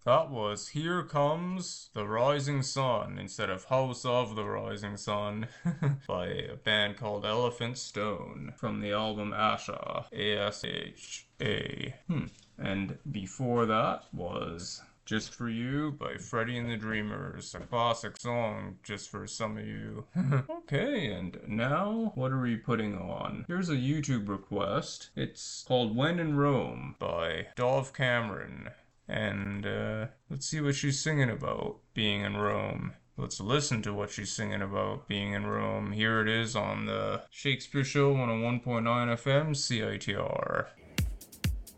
That was Here Comes the Rising Sun instead of House of the Rising Sun by a band called Elephant Stone from the album Asha, Asha. And before that was Just For You by Freddie and the Dreamers, a classic song just for some of you. Okay, and now what are we putting on? Here's a YouTube request. It's called When in Rome by Dove Cameron. And let's see what she's singing about being in Rome. Let's listen to what she's singing about being in Rome. Here it is on the Shakespeare Show 101.9 FM CITR.